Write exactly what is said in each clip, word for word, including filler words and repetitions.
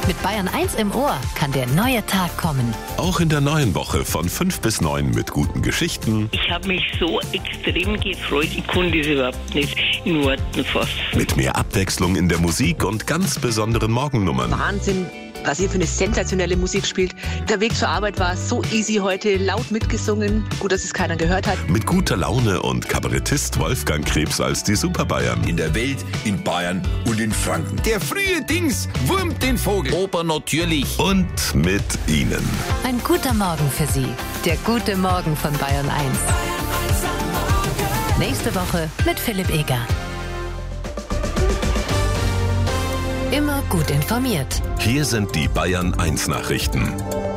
Mit Bayern eins im Ohr kann der neue Tag kommen. Auch in der neuen Woche von fünf bis neun mit guten Geschichten. Ich habe mich so extrem gefreut, ich konnte es überhaupt nicht in Worten fassen. Mit mehr Abwechslung in der Musik und ganz besonderen Morgennummern. Wahnsinn, was ihr für eine sensationelle Musik spielt. Der Weg zur Arbeit war so easy heute, laut mitgesungen. Gut, dass es keiner gehört hat. Mit guter Laune und Kabarettist Wolfgang Krebs als die Superbayern. In der Welt, in Bayern und in Franken. Der frühe Dings wurmt den Vogel. Oper natürlich. Und mit Ihnen. Ein guter Morgen für Sie. Der gute Morgen von Bayern eins. Nächste Woche mit Philipp Eger. Immer gut informiert. Hier sind die Bayern eins Nachrichten.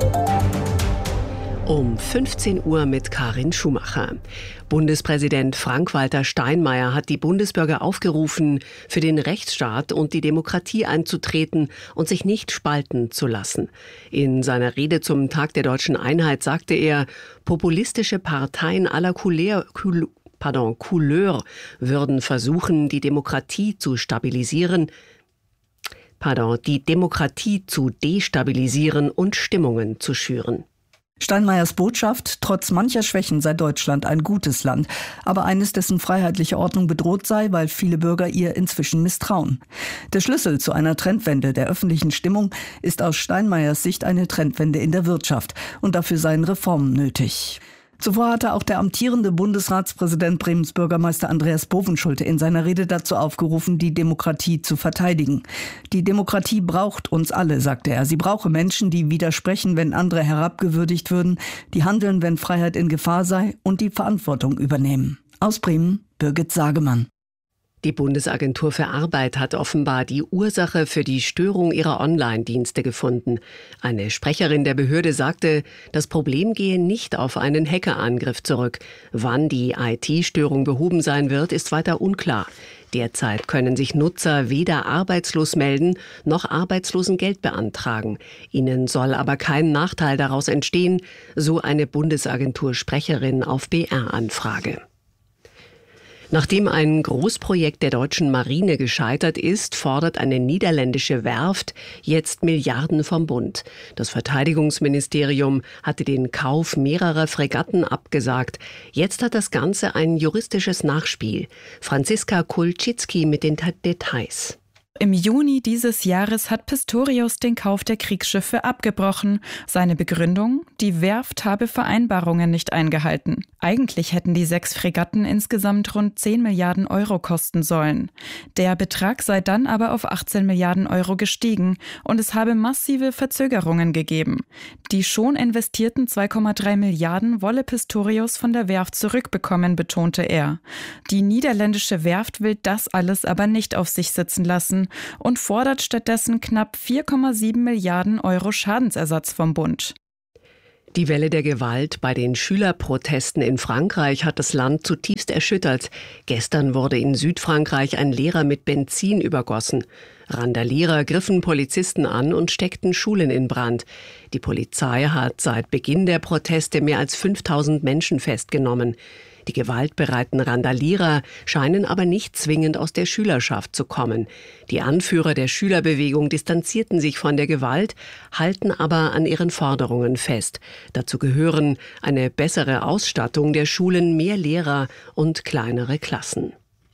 Um fünfzehn Uhr mit Karin Schumacher. Bundespräsident Frank-Walter Steinmeier hat die Bundesbürger aufgerufen, für den Rechtsstaat und die Demokratie einzutreten und sich nicht spalten zu lassen. In seiner Rede zum Tag der deutschen Einheit sagte er, populistische Parteien aller Couleur, Couleur, pardon, Couleur würden versuchen, die Demokratie zu stabilisieren, Pardon, die Demokratie zu destabilisieren und Stimmungen zu schüren. Steinmeiers Botschaft: Trotz mancher Schwächen sei Deutschland ein gutes Land, aber eines, dessen freiheitliche Ordnung bedroht sei, weil viele Bürger ihr inzwischen misstrauen. Der Schlüssel zu einer Trendwende der öffentlichen Stimmung ist aus Steinmeiers Sicht eine Trendwende in der Wirtschaft, und dafür seien Reformen nötig. Zuvor hatte auch der amtierende Bundesratspräsident Bremens Bürgermeister Andreas Bovenschulte in seiner Rede dazu aufgerufen, die Demokratie zu verteidigen. Die Demokratie braucht uns alle, sagte er. Sie brauche Menschen, die widersprechen, wenn andere herabgewürdigt würden, die handeln, wenn Freiheit in Gefahr sei, und die Verantwortung übernehmen. Aus Bremen, Birgit Sagemann. Die Bundesagentur für Arbeit hat offenbar die Ursache für die Störung ihrer Online-Dienste gefunden. Eine Sprecherin der Behörde sagte, das Problem gehe nicht auf einen Hackerangriff zurück. Wann die I T-Störung behoben sein wird, ist weiter unklar. Derzeit können sich Nutzer weder arbeitslos melden noch Arbeitslosengeld beantragen. Ihnen soll aber kein Nachteil daraus entstehen, so eine Bundesagentur-Sprecherin auf B R-Anfrage. Nachdem ein Großprojekt der deutschen Marine gescheitert ist, fordert eine niederländische Werft jetzt Milliarden vom Bund. Das Verteidigungsministerium hatte den Kauf mehrerer Fregatten abgesagt. Jetzt hat das Ganze ein juristisches Nachspiel. Franziska Kulczycki mit den Details. Im Juni dieses Jahres hat Pistorius den Kauf der Kriegsschiffe abgebrochen. Seine Begründung: Die Werft habe Vereinbarungen nicht eingehalten. Eigentlich hätten die sechs Fregatten insgesamt rund zehn Milliarden Euro kosten sollen. Der Betrag sei dann aber auf achtzehn Milliarden Euro gestiegen und es habe massive Verzögerungen gegeben. Die schon investierten zwei Komma drei Milliarden wolle Pistorius von der Werft zurückbekommen, betonte er. Die niederländische Werft will das alles aber nicht auf sich sitzen lassen und fordert stattdessen knapp vier Komma sieben Milliarden Euro Schadensersatz vom Bund. Die Welle der Gewalt bei den Schülerprotesten in Frankreich hat das Land zutiefst erschüttert. Gestern wurde in Südfrankreich ein Lehrer mit Benzin übergossen. Randalierer griffen Polizisten an und steckten Schulen in Brand. Die Polizei hat seit Beginn der Proteste mehr als fünftausend Menschen festgenommen. Die gewaltbereiten Randalierer scheinen aber nicht zwingend aus der Schülerschaft zu kommen. Die Anführer der Schülerbewegung distanzierten sich von der Gewalt, halten aber an ihren Forderungen fest. Dazu gehören eine bessere Ausstattung der Schulen, mehr Lehrer und kleinere Klassen.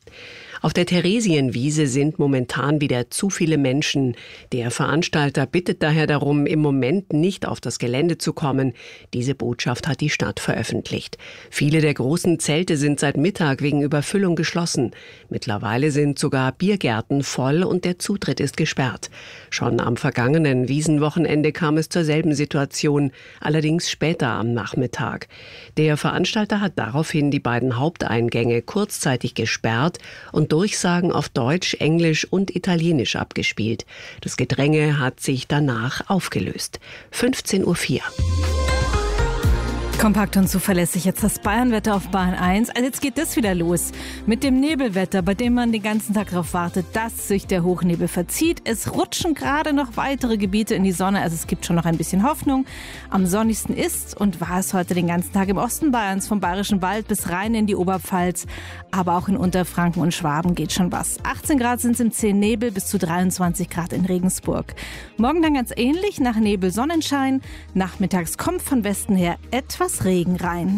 Auf der Theresienwiese sind momentan wieder zu viele Menschen. Der Veranstalter bittet daher darum, im Moment nicht auf das Gelände zu kommen. Diese Botschaft hat die Stadt veröffentlicht. Viele der großen Zelte sind seit Mittag wegen Überfüllung geschlossen. Mittlerweile sind sogar Biergärten voll und der Zutritt ist gesperrt. Schon am vergangenen Wiesenwochenende kam es zur selben Situation, allerdings später am Nachmittag. Der Veranstalter hat daraufhin die beiden Haupteingänge kurzzeitig gesperrt und Durchsagen auf Deutsch, Englisch und Italienisch abgespielt. Das Gedränge hat sich danach aufgelöst. fünfzehn Uhr vier. Kompakt und zuverlässig, jetzt das Bayernwetter auf Bayern eins. Also jetzt geht das wieder los mit dem Nebelwetter, bei dem man den ganzen Tag darauf wartet, dass sich der Hochnebel verzieht. Es rutschen gerade noch weitere Gebiete in die Sonne, also es gibt schon noch ein bisschen Hoffnung. Am sonnigsten ist und war es heute den ganzen Tag im Osten Bayerns, vom Bayerischen Wald bis rein in die Oberpfalz. Aber auch in Unterfranken und Schwaben geht schon was. achtzehn Grad sind es im Zehn-Nebel, bis zu dreiundzwanzig Grad in Regensburg. Morgen dann ganz ähnlich, nach Nebel Sonnenschein. Nachmittags kommt von Westen her etwas Regen rein.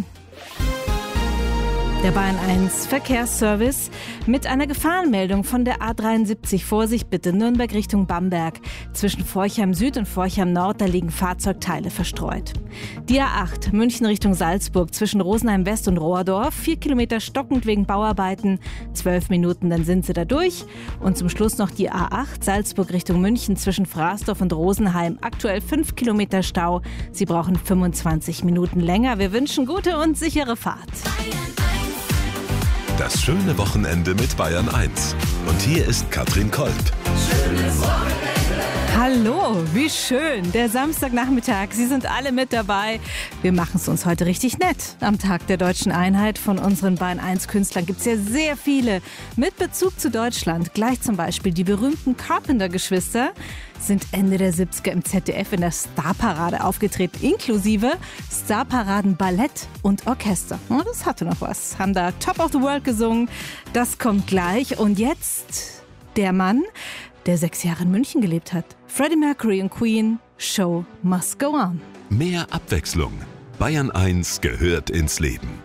Der Bayern eins Verkehrsservice mit einer Gefahrenmeldung von der A dreiundsiebzig. Vorsicht bitte, Nürnberg Richtung Bamberg. Zwischen Forchheim Süd und Forchheim Nord, da liegen Fahrzeugteile verstreut. Die A acht, München Richtung Salzburg, zwischen Rosenheim West und Rohrdorf. Vier Kilometer stockend wegen Bauarbeiten. Zwölf Minuten, dann sind sie da durch. Und zum Schluss noch die A acht, Salzburg Richtung München, zwischen Fraßdorf und Rosenheim. Aktuell fünf Kilometer Stau. Sie brauchen fünfundzwanzig Minuten länger. Wir wünschen gute und sichere Fahrt. Das schöne Wochenende mit Bayern eins. Und hier ist Katrin Kolb. Schönes Wochenende. Hallo, wie schön. Der Samstagnachmittag. Sie sind alle mit dabei. Wir machen es uns heute richtig nett. Am Tag der Deutschen Einheit von unseren Bayern eins Künstlern gibt es ja sehr viele mit Bezug zu Deutschland. Gleich zum Beispiel die berühmten Carpenter-Geschwister sind Ende der siebziger im Z D F in der Starparade aufgetreten, inklusive Starparaden Ballett und Orchester. Oh, das hatte noch was. Haben da Top of the World gesungen. Das kommt gleich. Und jetzt der Mann, der sechs Jahre in München gelebt hat. Freddie Mercury und Queen, Show must go on. Mehr Abwechslung. Bayern eins gehört ins Leben.